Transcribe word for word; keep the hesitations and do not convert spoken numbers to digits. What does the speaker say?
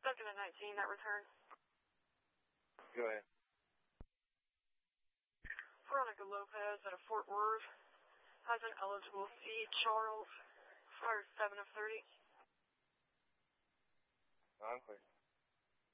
Second and nineteen, that return. Go ahead. Veronica Lopez out of Fort Worth has an eligible C. Charles, fire seven of thirty. I'm clear.